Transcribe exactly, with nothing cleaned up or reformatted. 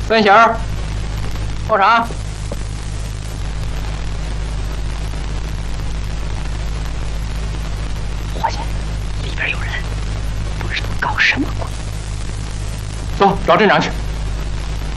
分弦儿，后场。 伙计，里边有人，不知道搞什么鬼。 走，找镇长去。